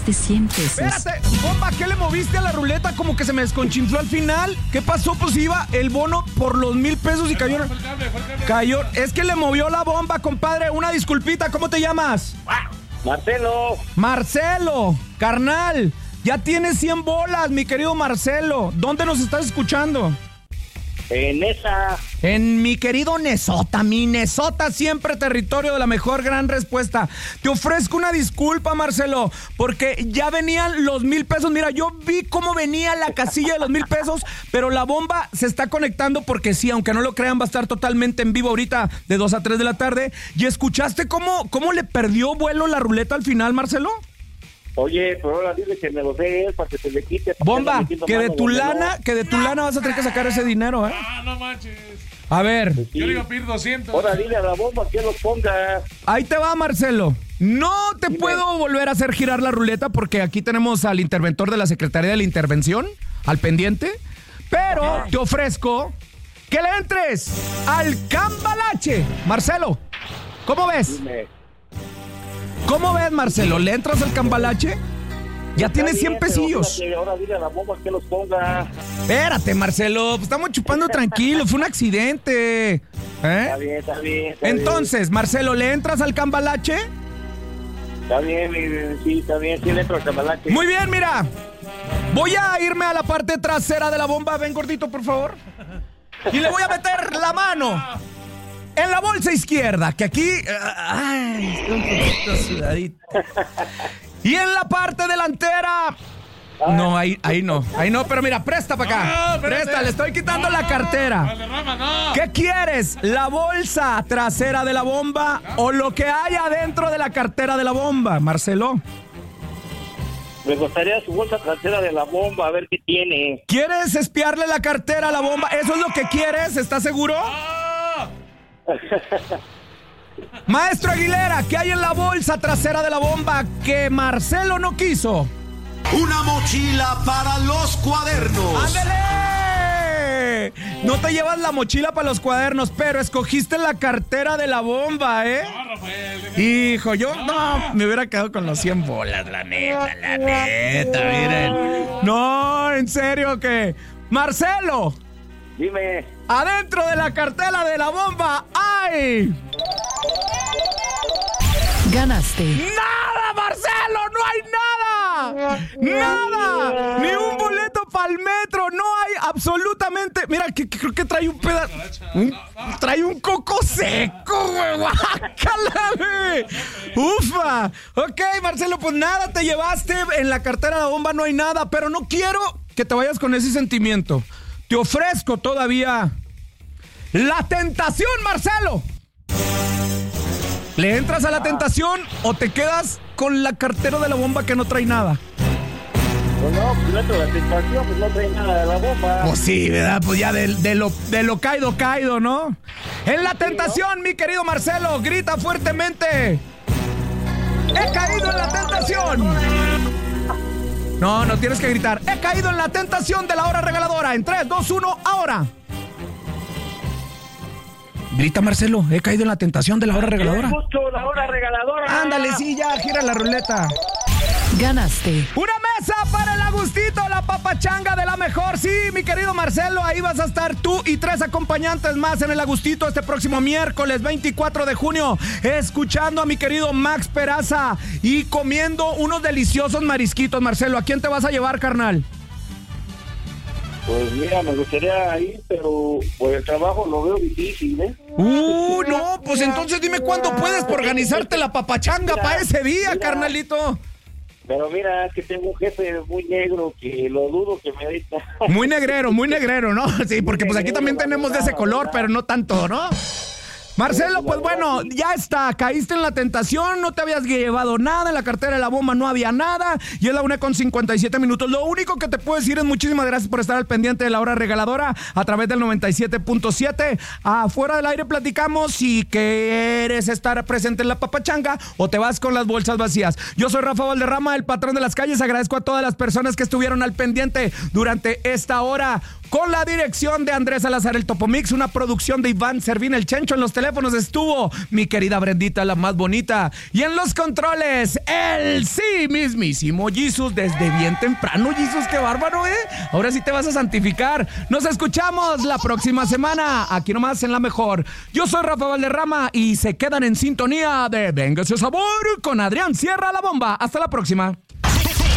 ganaste 100 pesos. Espérate, bomba, ¿qué le moviste a la ruleta? Como que se me desconchinfló al final. ¿Qué pasó? Pues iba el bono por los 1,000 pesos y cayó. Fue el cable. Cayó. Es que le movió la bomba, compadre. Una disculpita, ¿cómo te llamas? Marcelo, carnal. Ya tienes 100 bolas, mi querido Marcelo. ¿Dónde nos estás escuchando? En mi querido Nesota, Minnesota, siempre territorio de la mejor gran respuesta. Te ofrezco una disculpa, Marcelo, porque ya venían los 1,000 pesos. Mira, yo vi cómo venía la casilla de los 1,000 pesos, pero la bomba se está conectando porque sí, aunque no lo crean, va a estar totalmente en vivo ahorita de 2 a 3 de la tarde. ¿Y escuchaste cómo le perdió vuelo la ruleta al final, Marcelo? Oye, pero ahora dile que me lo dé él para que se le quite. Bomba, que de tu lana vas a tener que sacar ese dinero, ¿eh? Ah, no manches. A ver. Sí. Yo le iba a pedir 200. Ahora dile a la bomba que los ponga. Ahí te va, Marcelo. No te puedo volver a hacer girar la ruleta porque aquí tenemos al interventor de la Secretaría de la Intervención, al pendiente, pero te ofrezco que le entres al cambalache. Marcelo, ¿cómo ves? Dime. ¿Cómo ves, Marcelo? ¿Le entras al cambalache? Ya tienes 100 pesillos. Ahora dile a la bomba que los ponga. Espérate, Marcelo, pues estamos chupando tranquilo, fue un accidente. Está bien. Entonces, Marcelo, ¿le entras al cambalache? Está bien, sí, está bien, sí le entro al cambalache. Muy bien, mira. Voy a irme a la parte trasera de la bomba. Ven, gordito, por favor. Y le voy a meter la mano en la bolsa izquierda, que aquí... Ay, está un poquito sudadito. Y en la parte delantera... No, ahí no, pero mira, presta para acá. Presta, le estoy quitando la cartera. Valderrama, no. ¿Qué quieres? ¿La bolsa trasera de la bomba o lo que hay adentro de la cartera de la bomba, Marcelo? Me gustaría su bolsa trasera de la bomba, a ver qué tiene. ¿Quieres espiarle la cartera a la bomba? ¿Eso es lo que quieres? ¿Estás seguro? Maestro Aguilera, ¿qué hay en la bolsa trasera de la bomba que Marcelo no quiso? Una mochila para los cuadernos. ¡Ándale! No te llevas la mochila para los cuadernos, pero escogiste la cartera de la bomba, ¿eh? No, Rafael. Hijo, yo no, me hubiera quedado con los 100 bolas, la neta, miren. No, en serio que... Marcelo, Dime. adentro de la cartera de la bomba hay... Ganaste. ¡Nada, Marcelo! ¡No hay nada! ¡Nada! ¡Ni un boleto para el metro! ¡No hay absolutamente! Mira, que creo que trae un pedazo... Trae un coco seco, güey. ¡Guácala, güey! ¡Ufa! Ok, Marcelo, pues nada te llevaste. En la cartera de la bomba no hay nada, pero no quiero que te vayas con ese sentimiento. Te ofrezco todavía la tentación, Marcelo. ¿Le entras a la tentación o te quedas con la cartera de la bomba que no trae nada? Pues no, pues dentro de la tentación, pues no trae nada de la bomba. Pues sí, ¿verdad? Pues ya de lo caído, ¿no? En la tentación, mi querido Marcelo, grita fuertemente. ¡He caído en la tentación! No tienes que gritar. ¡He caído en la tentación de la hora regaladora! En 3, 2, 1, ahora. Grita, Marcelo, he caído en la tentación de la hora regaladora. Escucho la hora regaladora. Ándale, sí, ya, gira la ruleta. Ganaste. Una mesa para el Agustito, la papachanga de la mejor. Sí, mi querido Marcelo, ahí vas a estar tú y 3 acompañantes más en el Agustito este próximo miércoles 24 de junio, escuchando a mi querido Max Peraza y comiendo unos deliciosos marisquitos. Marcelo, ¿a quién te vas a llevar, carnal? Pues mira, me gustaría ir, pero por el trabajo lo veo difícil, ¿eh? No, pues entonces dime cuándo puedes por organizarte la papachanga para ese día, carnalito. Pero mira, que tengo un jefe muy negro que lo dudo que me dé. Muy negrero, ¿no? Sí, porque pues aquí también tenemos de ese color, pero no tanto, ¿no? Marcelo, pues bueno, ya está, caíste en la tentación, no te habías llevado nada, en la cartera de la bomba no había nada, y es la 1:57. Lo único que te puedo decir es muchísimas gracias por estar al pendiente de la hora regaladora a través del 97.7. Afuera del aire platicamos si quieres estar presente en la papachanga o te vas con las bolsas vacías. Yo soy Rafa Valderrama, el patrón de las calles, agradezco a todas las personas que estuvieron al pendiente durante esta hora, con la dirección de Andrés Salazar, el Topomix, una producción de Iván Servín, el Chencho en los teléfonos. teléfonos estuvo mi querida Brendita, la más bonita. Y en los controles, el sí mismísimo Jesus, desde bien temprano. Jesus, qué bárbaro, ¿eh? Ahora sí te vas a santificar. Nos escuchamos la próxima semana, aquí nomás en La Mejor. Yo soy Rafa Valderrama y se quedan en sintonía de Venga ese sabor con Adrián Sierra, la bomba. Hasta la próxima.